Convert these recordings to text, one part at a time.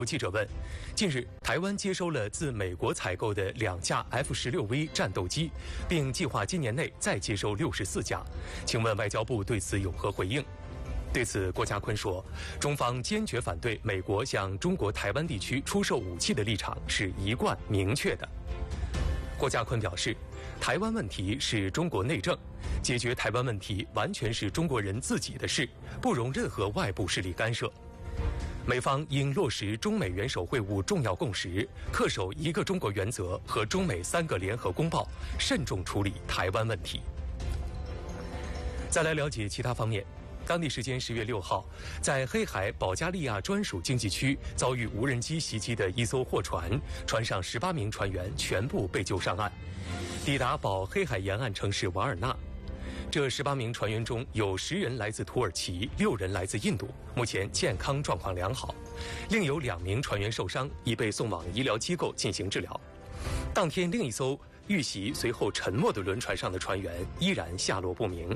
有记者问：近日，台湾接收了自美国采购的2架 F-16V 战斗机，并计划今年内再接收64架。请问外交部对此有何回应？对此，郭家坤说，中方坚决反对美国向中国台湾地区出售武器的立场是一贯明确的。郭家坤表示，台湾问题是中国内政，解决台湾问题完全是中国人自己的事，不容任何外部势力干涉。美方应落实中美元首会晤重要共识，恪守一个中国原则和中美3个联合公报，慎重处理台湾问题。再来了解其他方面。当地时间10月6号，在黑海保加利亚专属经济区遭遇无人机袭击的一艘货船，船上18名船员全部被救上岸，抵达保黑海沿岸城市瓦尔纳。这18名船员中有10人来自土耳其，6人来自印度，目前健康状况良好，另有2名船员受伤，已被送往医疗机构进行治疗。当天，另一艘遇袭随后沉没的轮船上的船员依然下落不明。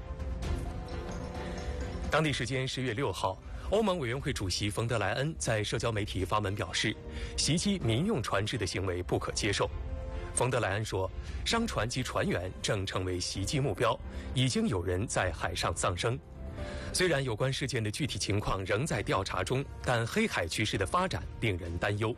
当地时间10月6号，欧盟委员会主席冯德莱恩在社交媒体发文表示，袭击民用船只的行为不可接受。冯德莱恩说，商船及船员正成为袭击目标，已经有人在海上丧生。虽然有关事件的具体情况仍在调查中，但黑海局势的发展令人担忧。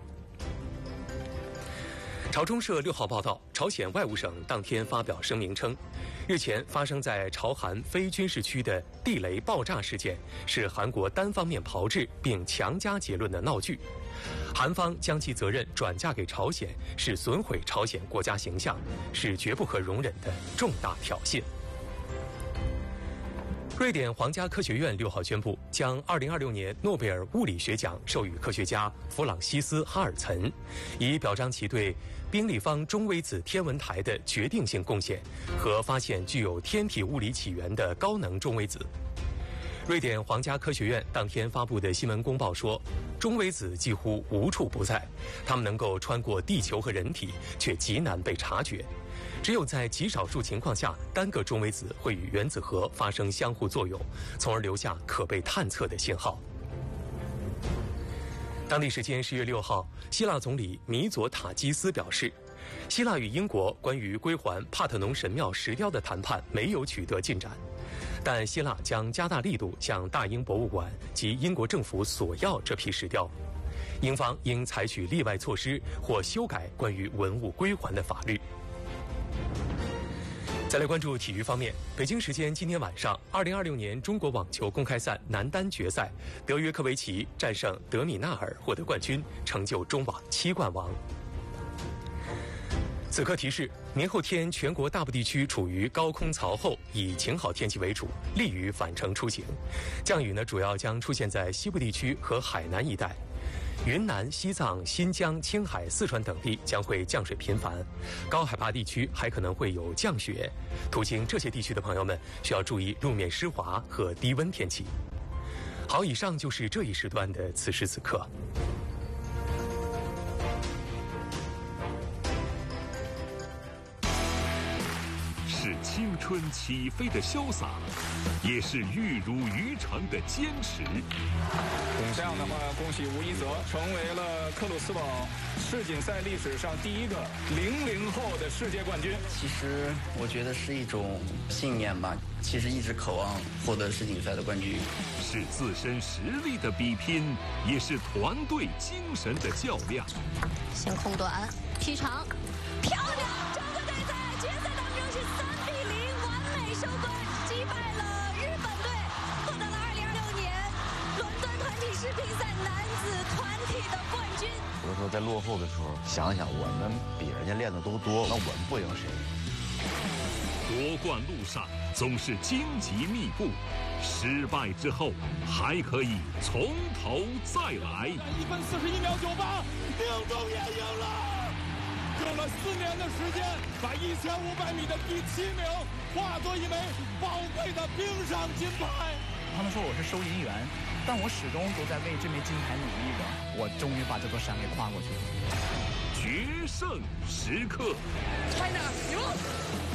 朝中社6号报道，朝鲜外务省当天发表声明称，日前发生在朝韩非军事区的地雷爆炸事件是韩国单方面炮制并强加结论的闹剧，韩方将其责任转嫁给朝鲜，是损毁朝鲜国家形象，是绝不可容忍的重大挑衅。瑞典皇家科学院6号宣布，将2026年诺贝尔物理学奖授予科学家弗朗西斯·哈尔岑，以表彰其对宾利方中微子天文台的决定性贡献和发现具有天体物理起源的高能中微子。瑞典皇家科学院当天发布的新闻公报说，中微子几乎无处不在，它们能够穿过地球和人体，却极难被察觉。只有在极少数情况下，单个中微子会与原子核发生相互作用，从而留下可被探测的信号。当地时间10月6号，希腊总理米佐塔基斯表示，希腊与英国关于归还帕特农神庙石雕的谈判没有取得进展，但希腊将加大力度向大英博物馆及英国政府索要这批石雕，英方应采取例外措施或修改关于文物归还的法律。再来关注体育方面，北京时间今天晚上，2026年中国网球公开赛男单决赛，德约科维奇战胜德米纳尔获得冠军，成就中网7冠王。此刻提示，明后天全国大部地区处于高空槽后，以晴好天气为主，利于返程出行。降雨呢，主要将出现在西部地区和海南一带。云南、西藏、新疆、青海、四川等地将会降水频繁，高海拔地区还可能会有降雪。途经这些地区的朋友们需要注意路面湿滑和低温天气。好，以上就是这一时段的此时此刻。 是青春起飞的潇洒，也是玉汝于成的坚持。 这样的话，恭喜吴一泽成为了克鲁斯堡世锦赛历史上第一个00后的世界冠军。 其实我觉得是一种信念吧，其实一直渴望获得世锦赛的冠军。 是自身实力的比拼，也是团队精神的较量。 先空短，踢长，漂亮！中国队在决赛当中是3比0完美收官，击败了日本队，获得了2026年伦敦团体世乒赛男子团体的冠军。 有的时候在落后的时候，想想我们比人家练的都多，那我们不赢谁？ 夺冠路上总是荆棘密布，失败之后还可以从头再来。 1分41秒98，命中也赢了，用了4年的时间，把1500米的第7名化作一枚宝贵的冰上金牌。 他们说我是收银员，但我始终都在为这枚金牌努力着。我终于把这座山给跨过去了。 决胜时刻 ，China 赢了！